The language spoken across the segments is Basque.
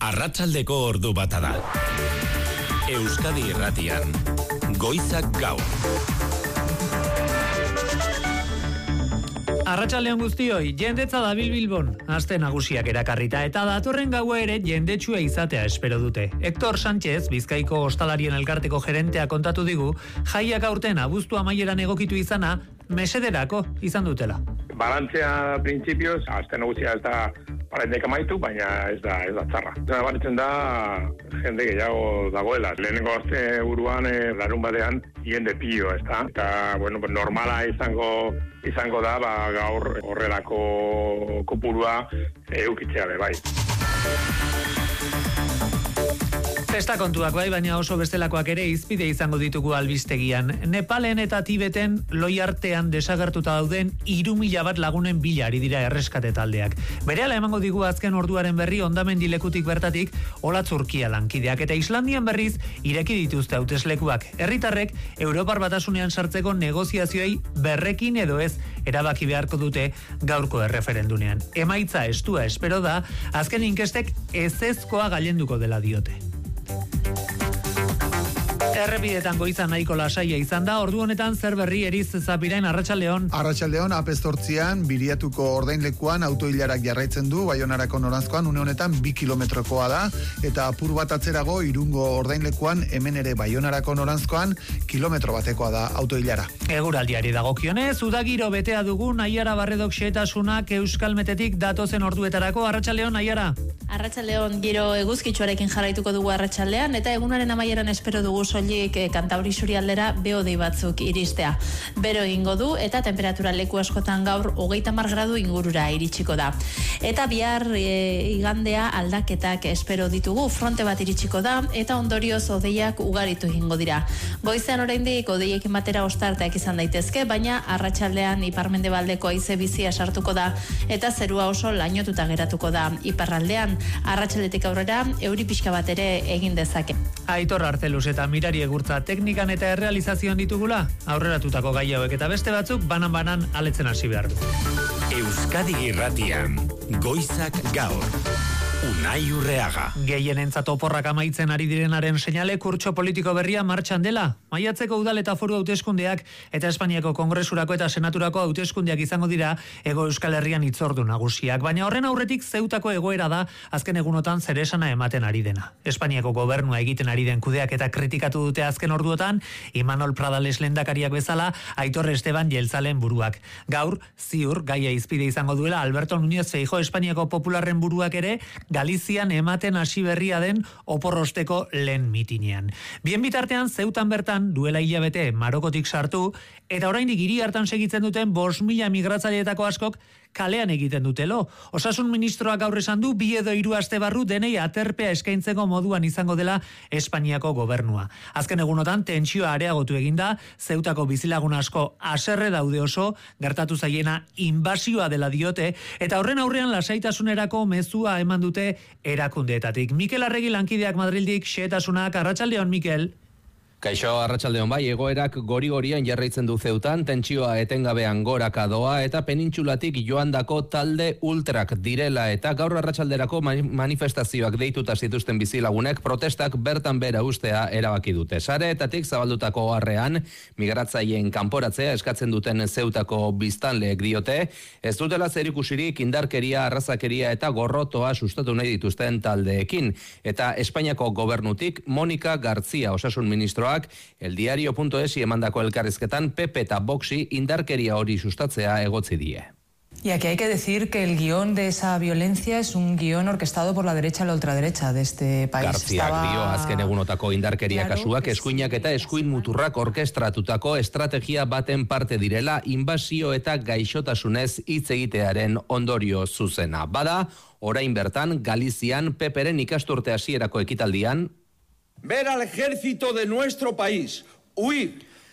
Arratsaldeko ordu bata da. Euskadi Irratian, Goizak Gaur. Arratsaldeon guztioi, jendetza dabil Bilbon, aste nagusiak erakarrita eta datorren gaua ere jendetsua izatea espero dute. Hector Sánchez, Bizkaiko Ostalarien Elkarteko gerentea kontatu digu, jaiak aurten abuztu amaieran egokitu izana, mesederako izan dutela. Balantzea printzipioz, aste nagusia ez da paraindek amaitu, baina ez da txarra. Baritzen da jende gehiago dagoela. Lehenengo aste buruan, larun batean, jende pilo, ez da? Eta, bueno, normala izango da, gaur horrelako kopurua eukitzea bai. Festa kontuak bai, baina oso bestelakoak ere izpide izango ditugu albistegian. Nepalen eta Tibeten loi artean desagertuta dauden 3.000 bat lagunen bila ari dira erreskate taldeak. Berehala emango digu azken orduaren berri hondamendi lekutik bertatik Olatz Urkia lankideak eta Islandian berriz ireki dituzte hauteslekuak. Herritarrek Europar Batasunean sartzeko negoziazioei berrekin edo ez erabaki beharko dute gaurko erreferendunean. Emaitza estua espero da, azken inkestek ezezkoa gailenduko dela diote. Errepidetan goizan nahiko lasaia izan da, ordu honetan zer berri Eriz Zapirain, arratsaldeon. Arratsaldeon, AP8an, Biriatuko ordainlekuan autoilarak jarraitzen du, Baionarako noranzkoan, une honetan 2 kilometrokoa da, eta apur bat atzerago Irungo ordainlekuan, hemen ere Baionarako noranzkoan, kilometro batekoa da autoilara. Eguraldiari dagokionez, udagiro betea dugu Naiara Barredok xehetasunak Euskalmetetik datozen orduetarako, arratsaldeon Naiara. Arratsaldeon, giro eguzkitsuarekin jarraituko dugu arratsaldean, eta egunaren amaieran espero dugu soilik Kantauri Isurialdera behodei batzuk iristea. Bero egingo du eta temperatura leku askotan gaur 30 gradu ingurura iritsiko da. Eta bihar igandea aldaketak espero ditugu, fronte bat iritsiko da eta ondorioz hodeiak ugaritu egingo dira. Goizean oraindik hodeiekin batera ostarteak izan daitezke, baina arratsaldean iparmendebaldeko haize bizia sartuko da eta zerua oso lainotuta geratuko da iparraldean. Arratsaldetik aurrera euri pixka bat ere egin dezake. Aitor Arteluz eta Mirari Egurtza teknikan eta errealizazioan ditugula, aurreratutako gai hauek eta beste batzuk banan aletzen hasi behar du. Euskadi Irratian, Goizak Gaur. Unai Urreaga. Gehienentzat oporrak amaitzen ari direnaren seinale kurtso politiko berria martxan dela. Maiatzeko udal eta foru hauteskundeak eta Espainiako Kongresurako eta Senaturako hauteskundeak izango dira Hego Euskal Herrian hitzordu nagusiak, baina horren aurretik Zeutako egoera da azken egunotan zeresana ematen ari dena. Espainiako gobernua egiten ari den kudeak eta kritikatu dute azken orduotan Imanol Pradales lehendakariak bezala Aitor Esteban Jeltzalen buruak. Gaur, ziur, gaia izpide izango duela Alberto Núñez Feijóo Espainiako Popularren buruak ere Galizian ematen hasi berria den oporrosteko lehen mitinean. Bien bitartean, Zeutan bertan duela hilabete Marokotik sartu, eta oraindik hiri hartan segitzen duten 5.000 migratzaileetako askok kalean egiten dutelo. Osasun ministroak gaur esan du 2 edo 3 aste barru denei aterpea eskaintzeko moduan izango dela Espainiako gobernua. Azken egunotan tentsioa areagotu eginda, Zeutako bizilagun asko haserre daude oso, gertatu zaiena inbasioa dela diote, eta horren aurrean lasaitasunerako mezua eman dute erakundeetatik. Mikel Arregi lankideak Madrildik xehetasunak, arratsaldeon Mikel. Kaixo, arratsaldeon bai, egoerak gori-gorian jarraitzen du Zeutan, tentsioa etengabean goraka doa eta penintxulatik joandako talde ultrak direla eta gaur arratsalderako manifestazioak deituta zituzten bizilagunek protestak bertan bera ustea erabaki dute. Sareetatik zabaldutako harrean, migratzaileen kanporatzea eskatzen duten Zeutako biztanleek diote, ez dutela zerikusirik indarkeria, arrazakeria eta gorrotoa sustatu nahi dituzten taldeekin. Eta Espainiako gobernutik Mónica García, osasun ministroa, eldiario.es emandako elkarrizketan PP eta Voxi indarkeria hori sustatzea egotzi die. Y aquí hay que decir que el guión de esa violencia es un guión orquestado por la derecha y la ultraderecha de este país. Garziak dio azken egunotako indarkeria kasuak eskuinak eta eskuin muturrak orkestratutako estrategia baten parte direla inbasio eta gaixotasunez hitz egitearen ondorio zuzena. Bada, orain bertan Galizian PPren ikasturte hasierako ekitaldian ver al ejército de nuestro país huir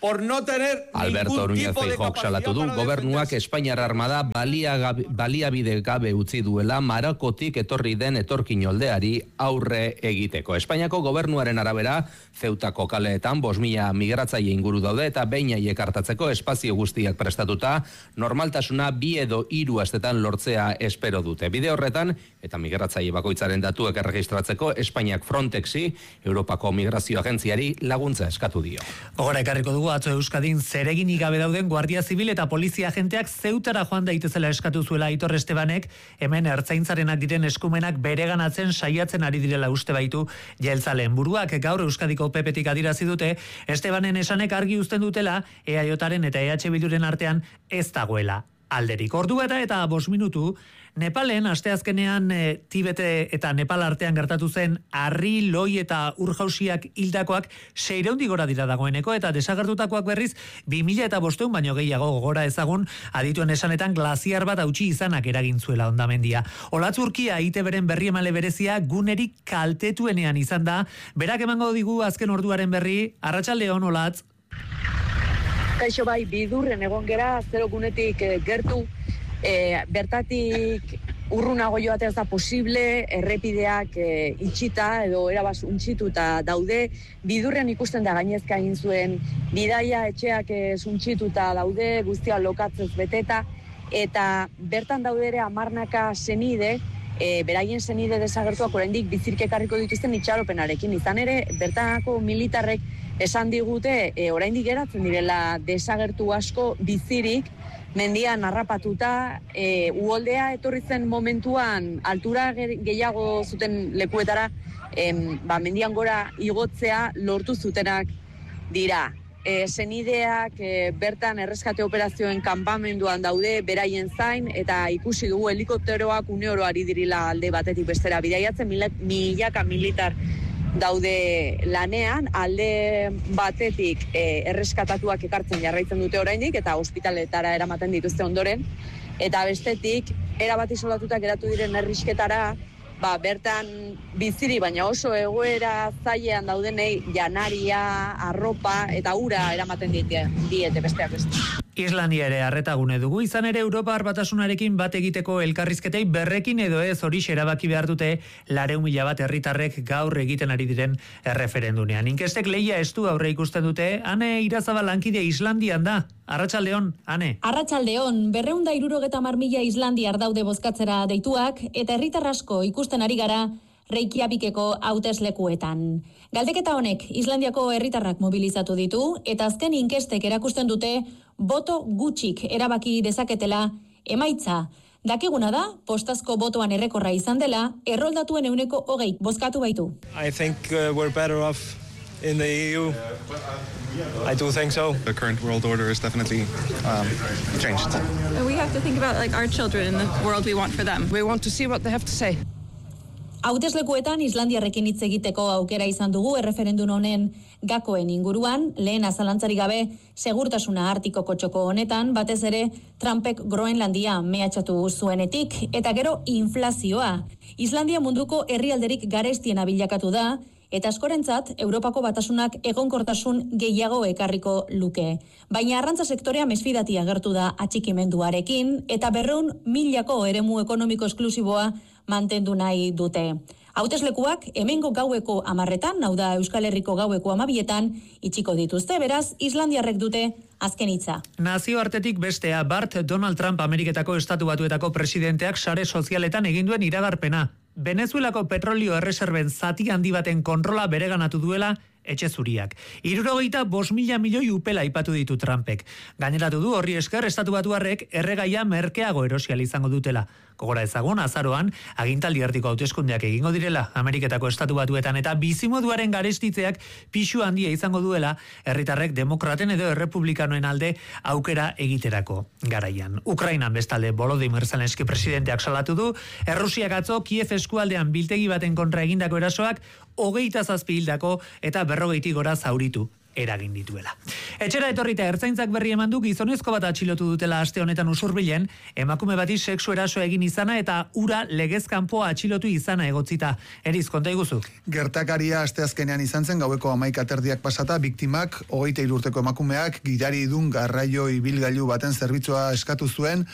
por no tener Alberto ningún Núñez tipo de Feijóok capacidad salatu du para gobernuak defenderse. Espainiar armada baliabide gabe utzi duela Marokotik etorri den etorkin oldeari aurre egiteko. Espainiako gobernuaren arabera Zeutako kaleetan 5.000 migratzaile inguru daude eta behin haiek hartatzeko espazio guztiak prestatuta normaltasuna 2 edo 3 astetan lortzea espero dute. Bide horretan eta migratzaile bakoitzaren datuek erregistratzeko Espainiak Frontexi, Europako Migrazio Agentziari laguntza eskatu dio. Gogora ekarriko dugu atzo Euskadin zereginik gabe dauden Guardia Zibil eta polizia agenteak Zeutara joan daitezela eskatu zuela Aitor Estebanek, hemen ertzaintzarenak diren eskumenak bereganatzen saiatzen ari direla uste baitu jeltzaleen buruak. Gaur Euskadiko PP-tik adierazi dute Estebanen esanek argi uzten dutela EAJaren eta EH Bilduren artean ez dagoela alderik. Ordu eta 5 minutu, Nepalen asteazkenean Tibete eta Nepal artean gertatu zen Harri, Loi eta Urjausiak hildakoak 600 gora dira dagoeneko eta desagertutakoak berriz 2.500 baino gehiago. Gogora ezagun adituen esanetan glaziar bat hautsi izanak eragin zuela hondamendia. Olatz Urkia ITBren berri emale berezia gunerik kaltetuenean izan da. Berak emango digu azken orduaren berri. Arratsaldeon, Olatz. Kaixo, bai, bidurren egon gera, zero gunetik gertu, bertatik urrunago joatea ez da posible, errepideak itxita edo erabaz untxituta daude, bidurren ikusten da gainezka egin zuen bidaia etxeak suntxituta daude, guztia lokatzez beteta, eta bertan daude ere 10 senide, beraien senide desagertuak oraindik bizirke ekarriko dituzten itxaropenarekin. Izan ere, bertanako militarrek esan digute oraindik geratzen direla desagertu asko bizirik, mendian harrapatuta, uholdea etorri zen momentuan altura gehiago zuten lekuetara, mendian gora igotzea lortu zutenak dira. Senideak bertan erreskate operazioen kanpamenduan daude beraien zain, eta ikusi dugu helikopteroak une oro ari dirila alde batetik bestera bidaiatzen, milaka militar daude lanean, alde batetik erreskatatuak ekartzen jarraitzen dute oraindik eta ospitaletara eramaten dituzte ondoren, eta bestetik erabat isolatuta geratu diren herrisketara, bertan biziri baina oso egoera zailean daudenei janaria, arropa eta ura eramaten diete besteak beste. Islandia ere arretagune dugu, izan ere Europar Batasunarekin bat egiteko elkarrizketei berrekin edo ez hori erabaki behar dute 400.000 bat herritarrek gaur egiten ari diren erreferendunean. Inkestek lehia estu aurre ikusten dute. Ane Irazabal lankide Islandian da. Arratsaldeon, Ane. Arratsaldeon, 270.000 islandiar daude bozkatzera deituak eta herritar asko ikusten ari gara Reykjavikeko hauteslekuetan. Galdeketa honek Islandiako herritarrak mobilizatu ditu eta azken inkestek erakusten dute boto gutxik erabaki dezaketela emaitza. Dakiguna da, postazko botoan errekorra izan dela, erroldatuen 20% bozkatu baitu. I think we're better off in the EU. I do think so. The current world order is definitely changed. We have to think about our children and the world we want for them. We want to see what they have to say. Hauteslekuetan Islandiarrekin hitz egiteko aukera izan dugu erreferendum honen gakoen inguruan, lehen azalantzari gabe segurtasuna artikoko txoko honetan, batez ere Trumpek Groenlandia mehatxatu zuenetik, eta gero inflazioa. Islandia munduko herrialderik garestiena bilakatu da, eta askorentzat Europako Batasunak egonkortasun gehiago ekarriko luke. Baina arrantza sektorea mesfidati agertu da atxikimenduarekin, eta 200.000 eremu ekonomiko esklusiboa mantendu nahi dute. Hauteslekuak hemengo gaueko 10:00, hau da Euskal Herriko gaueko 12:00 itxiko dituzte, beraz Islandiarrek dute azken hitza. Nazioartetik bestea, Donald Trump Ameriketako Estatu Batuetako presidenteak sare sozialetan egin duen iragarpena. Venezuelako petrolio erreserben zati handi baten kontrola bereganatu duela etxe zuriak. 75.000 milioi upela aipatu ditu Trumpek. Gaineratu du horri esker Estatu Batuarrek erregaia merkeago erosial izango dutela. Gogora ezagun, azaroan, agintaldi erdiko hauteskundeak egingo direla Ameriketako Estatu Batuetan eta bizimoduaren garestitzeak pixu handia izango duela herritarrek demokraten edo errepublikanoen alde aukera egiterako garaian. Ukrainan bestalde Volodymyr Zelenski presidenteak salatu du, Errusiak atzo Kiev eskualdean biltegi baten kontra egindako erasoak 27 hildako eta 40 gora zauritu eragin dituela. Etxera etorrita ertzaintzak berri eman du gizonezko bat atxilotu dutela aste honetan Usurbilen, emakume bati sexu eraso egin izana eta ura legez kanpoa atxilotu izana egotzita. Eriz, konta iguzuk. Gertakaria asteazkenean izan zen gaueko 11:00 pasata, biktimak 23 urteko emakumeak gidari dun garraio ibilgailu baten zerbitzua eskatu zuen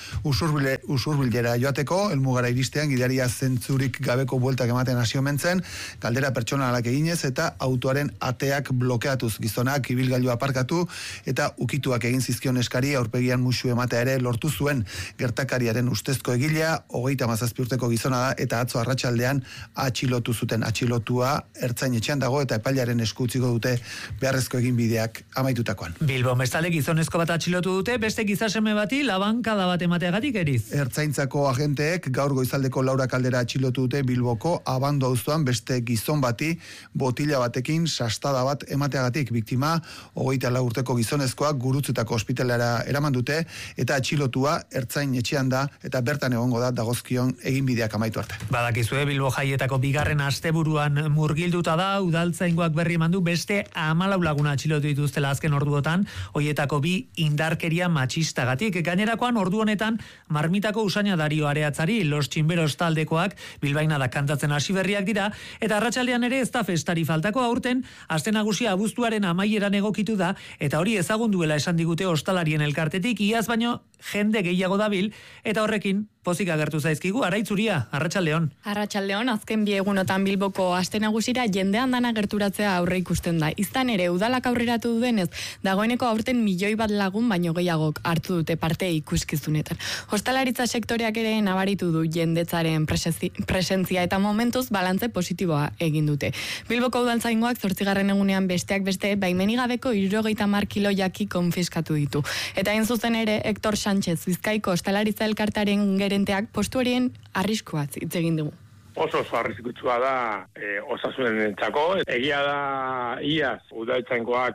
Usurbilera joateko, helmugara iristean gidaria zentzurik gabeko bueltak ematen hasi omen zen, galdera pertsonalak eginez eta autoaren ateak blokeatuz gizonak ibilgailu aparkatu eta ukituak egin zizkion eskari aurpegian musu ematea ere lortu zuen. Gertakariaren ustezko egilea 37 urteko gizona da eta atzo arratsaldean atxilotu zuten. Atxilotua ertzain etxean dago eta epailearen esku utziko dute beharrezko eginbideak amaitutakoan. Bilbo bestalde gizonezko bat atxilotu dute beste gizaseme bati labankada bat emateagatik, Eriz. Ertzaintzako agenteek gaur goizaldeko 4 kaldera atxilotu dute Bilboko Abando auzoan beste gizon bati botila batekin sastada bat emateagatik. Biktima 24 urteko gizonezkoak Gurutzetako ospitalera eraman dute eta atxilotua ertzain etxean da eta bertan egongo da dagozkion eginbideak amaitu arte. Badakizue Bilbo jaietako bigarren asteburuan murgilduta da, udaltzaingoak berri emandu beste 14 laguna atxilotu dituztela azken orduotan, hoietako 2 indarkeria matxistagatik. Gainerakoan ordu honetan Marmitako usaina Dario Areatzari, Los Txinberos taldekoak bilbaina da kantatzen hasi berriak dira eta arratsaldean ere ez da festari faltako. Aurten aste nagusia abuztuaren amaieran egokitu da eta hori ezagun duela esan digute ostalarien elkartetik, iaz baino jende gehiago dabil eta horrekin pozik agertu zaizkigu. Araitzuria, arratsaldeon. Arratsaldeon, azken 2 egunotan Bilboko aste nagusira jendean dana gerturatzea aurre ikusten da. Izan ere udalak aurreratu duenez, dagoeneko aurten 1.000.000 bat lagun baino gehiagok hartu dute parte ikuskizunetan. Hostalaritza sektoreak ere nabaritu du jendetzaren presentzia eta momentuz balantze positiboa egin dute. Bilboko udaltzaingoak 8. egunean besteak beste baimenik gabeko 70 kilo jaki konfiskatu ditu. Eta hain zuzen ere Hector Sánchez Bizkaiko hostalaritza elkartaren gerenteak postu horien arriskua hitz egin dugu. Oso arriskutsua da osasunentzako. Egia da iaz udaltzaingoak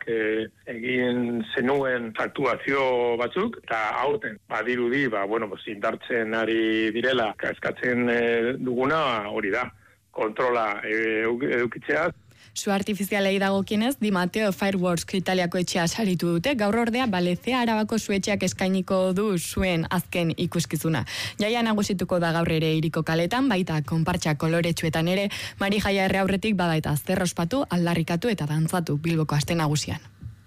egin zenuen aktuazio batzuk eta aurten badirudi indartzen ari direla. Eskatzen duguna hori da. Kontrola edukitzea. Su artifizialei dagokienez, Di Matteo Fireworks Italiako etxea saritu dute, gaur ordea Balezea Arabako suetxeak eskainiko du zuen azken ikuskizuna. Jaia nagusituko da gaur ere hiriko kaletan, baita konpartsa koloretsuetan ere, Mari Jaia erre aurretik bada eta zerrospatu, aldarrikatu eta dantzatu Bilboko aste nagusian.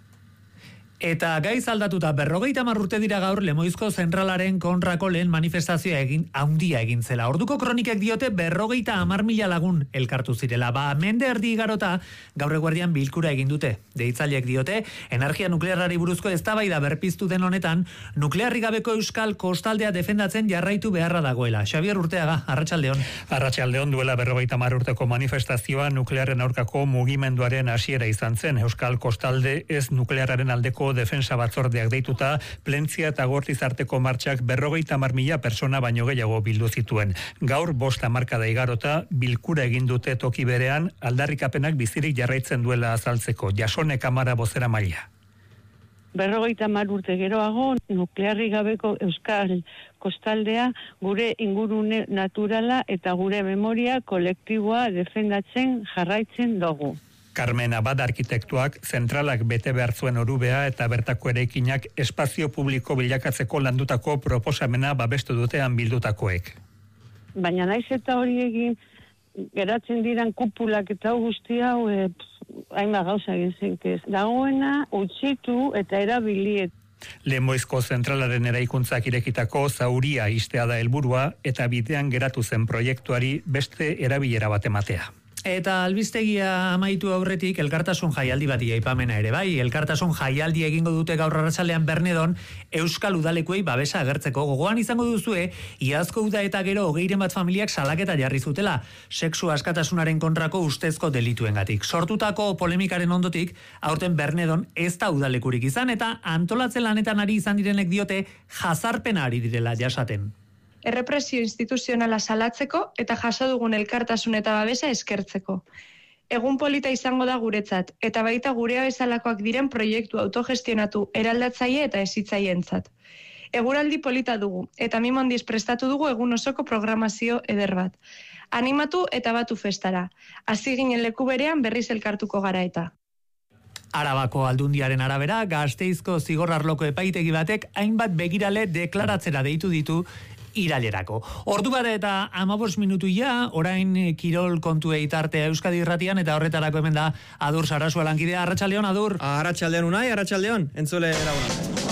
Eta gaiz aldatuta 50 urte dira gaur Lemoizko zentralaren kontrako lehen manifestazioa handia egin zela. Orduko kronikek diote 50.000 lagun elkartu zirela. Mende erdi igarota gaur eguerdian bilkura egin dute. Deitzaileek diote, energia nuklearrari buruzko eztabaida berpiztu den honetan, nuklearrik gabeko euskal kostaldea defendatzen jarraitu beharra dagoela. Xabier Urteaga, arratsaldeon. Arratsaldeon, duela 50 urteko manifestazioa nuklearren aurkako mugimenduaren hasiera izan zen. Euskal kostalde ez nuklearraren aldeko defensa batzordeak deituta, Plentzia eta Gortiz arteko martxak 50.000 persona baino gehiago bildu zituen. Gaur 5 hamarkada igarota, bilkura egin dute toki berean, aldarrikapenak bizirik jarraitzen duela azaltzeko. Jasone Kamara bozera maila. 50 urte geroago, nuklearrik gabeko euskal kostaldea gure ingurune naturala eta gure memoria kolektiboa defendatzen jarraitzen dugu. Carmen Abad arkitektuak zentralak bete behar zuen orubea eta bertako eraikinak espazio publiko bilakatzeko landutako proposamena babestu dutean bildutakoek. Baina naiz eta hori egin geratzen diran kupulak eta guzti hau hainbat gauza egin zen, dagoena utzitu eta erabiliet. Lemoizko zentralaren eraikuntzak irekitako zauria istea da helburua eta bidean geratu zen proiektuari beste erabilera bat ematea. Eta albistegia amaitu aurretik elkartasun jaialdi bati aipamena ere bai. Elkartasun jaialdi egingo dute gaur arratsalean Bernedon euskal udalekuei babesa agertzeko. Gogoan izango duzue, iazko uda eta gero 20 bat familiak salaketa jarri zutela sexu askatasunaren kontrako ustezko delituengatik. Sortutako polemikaren ondotik, aurten Bernedon ez da udalekurik izan eta antolatzen lanetan ari izan direnek diote jazarpena ari direla jasaten. Errepresio instituzionala salatzeko eta jaso dugun elkartasun eta babesa eskertzeko. Egun polita izango da guretzat, eta baita gurea bezalakoak diren proiektu autogestionatu eraldatzaile eta hezitzaientzat. Eguraldi polita dugu, eta mimondiz prestatu dugu egun osoko programazio eder bat. Animatu eta batu festara. Hasi ginen leku berean berriz elkartuko gara eta. Arabako Aldundiaren arabera, Gasteizko zigorrarloko epaitegi batek hainbat begirale deklaratzera deitu ditu irailerako. Ordu bat eta 15 minutu ja, orain kirol kontuei tartea Euskadi Irratian, eta horretarako hemen da Adur Sarasua lankidea. Arratsaldeon, Adur. Arratsaldeon, Unai, arratsaldeon. Entzule laguna.